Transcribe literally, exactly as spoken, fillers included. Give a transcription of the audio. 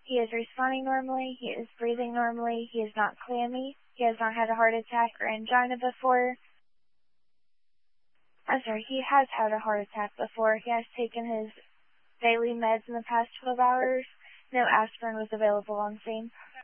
He is responding normally. He is breathing normally. He is not clammy. He has not had a heart attack or angina before. I'm sorry, he has had a heart attack before. He has taken his daily meds in the past twelve hours. No aspirin was available on scene.